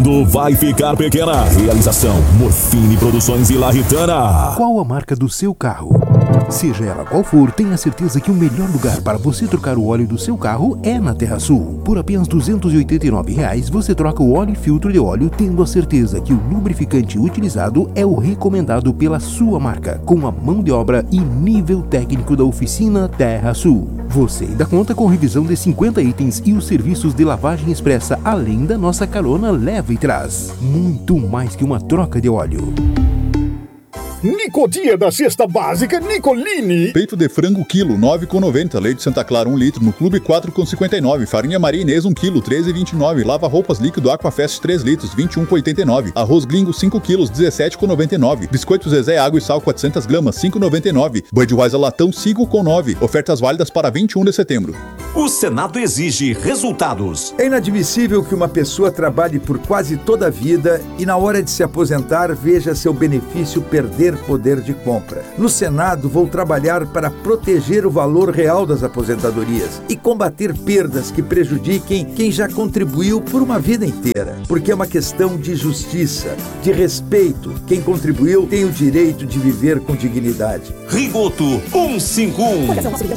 mundo vai ficar pequena. Realização Morfine Produções e La Ritana. Qual a marca do seu carro? Seja ela qual for, tenha certeza que o melhor lugar para você trocar o óleo do seu carro é na TerraSul. Por apenas R$ 289 você troca o óleo e filtro de óleo, tendo a certeza que o lubrificante utilizado é o recomendado pela sua marca, com a mão de obra e nível técnico da oficina TerraSul. Você ainda conta com revisão de 50 itens e os serviços de lavagem expressa, além da nossa carona leva e traz. Muito mais que uma troca de óleo. Nicodia da cesta básica Nicolini. Peito de frango quilo, 9,90. Leite Santa Clara, 1 litro. No clube, 4,59. Farinha Maria Inês, 1 quilo, 13,29. Lava roupas líquido Aquafest, 3 litros, 21,89. Arroz gringo, 5 quilos, 17,99. Biscoito Zezé, água e sal, 400 gramas, 5,99. Budweiser latão, 5,9. Ofertas válidas para 21 de setembro. O Senado exige resultados. É inadmissível que uma pessoa trabalhe por quase toda a vida e na hora de se aposentar veja seu benefício perder poder de compra. No Senado, vou trabalhar para proteger o valor real das aposentadorias e combater perdas que prejudiquem quem já contribuiu por uma vida inteira. Porque é uma questão de justiça, de respeito. Quem contribuiu tem o direito de viver com dignidade. Rigoto 151.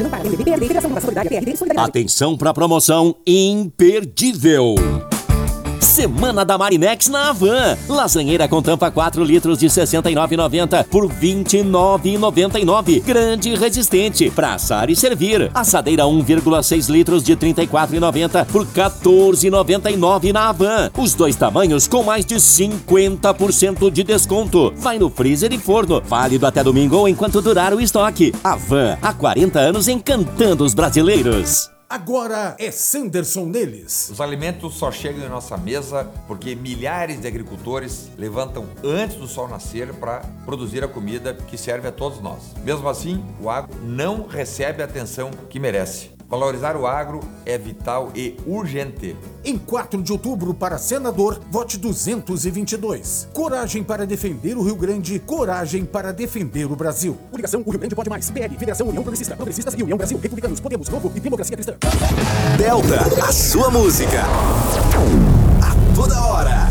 Atenção para a promoção imperdível. Semana da Marinex na Havan. Lasanheira com tampa 4 litros de R$ 69,90 por R$ 29,99. Grande e resistente para assar e servir. Assadeira 1,6 litros de R$ 34,90 por R$ 14,99 na Havan. Os dois tamanhos com mais de 50% de desconto. Vai no freezer e forno. Válido até domingo ou enquanto durar o estoque. Havan, há 40 anos encantando os brasileiros. Agora é Sanderson neles. Os alimentos só chegam em nossa mesa porque milhares de agricultores levantam antes do sol nascer para produzir a comida que serve a todos nós. Mesmo assim, o agro não recebe a atenção que merece. Valorizar o agro é vital e urgente. Em 4 de outubro, para senador, vote 222. Coragem para defender o Rio Grande, coragem para defender o Brasil. Coligação O Rio Grande Pode Mais. PL, Federação União Progressista, Progressistas e União Brasil. Republicanos, Podemos, Novo e Democracia Cristã. Delta, a sua música. A toda hora.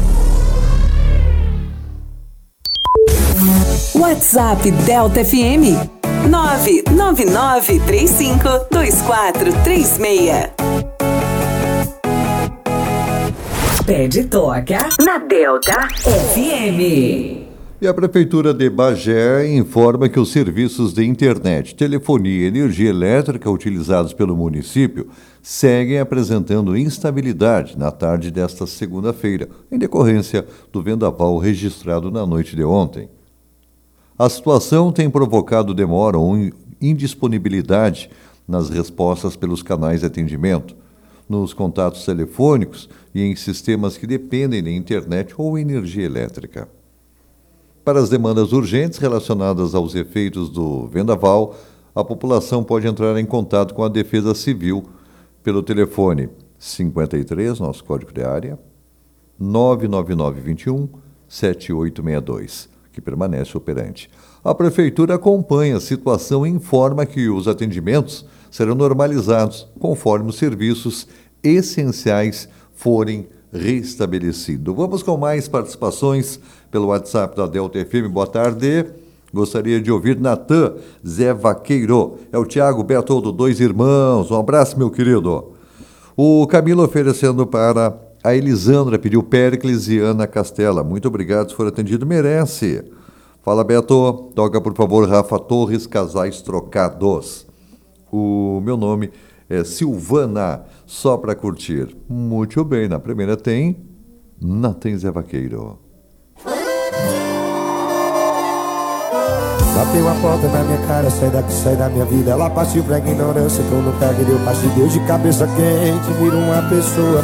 WhatsApp Delta FM 999352436. Pede toca na Delta FM. E a Prefeitura de Bagé informa que os serviços de internet, telefonia e energia elétrica utilizados pelo município seguem apresentando instabilidade na tarde desta segunda-feira, em decorrência do vendaval registrado na noite de ontem. A situação tem provocado demora ou indisponibilidade nas respostas pelos canais de atendimento, nos contatos telefônicos e em sistemas que dependem de internet ou energia elétrica. Para as demandas urgentes relacionadas aos efeitos do vendaval, a população pode entrar em contato com a Defesa Civil pelo telefone 53, nosso código de área, 99921-7862, que permanece operante. A Prefeitura acompanha a situação e informa que os atendimentos serão normalizados conforme os serviços essenciais forem restabelecidos. Vamos com mais participações pelo WhatsApp da Delta FM. Boa tarde. Gostaria de ouvir Natan Zé Vaqueiro. É o Tiago Bertoldo, Dois Irmãos. Um abraço, meu querido. O Camilo oferecendo para a Elisandra, pediu Péricles e Ana Castela. Muito obrigado, se for atendido, merece. Fala, Beto. Toca, por favor, Rafa Torres, Casais Trocados. O meu nome é Silvana, só para curtir. Muito bem, na primeira tem Natan Zé Vaqueiro. Bateu a porta na minha cara, sai daqui, sai da minha vida. Ela partiu pra ignorância que eu nunca queria. Eu passei Deus de cabeça quente, vira uma pessoa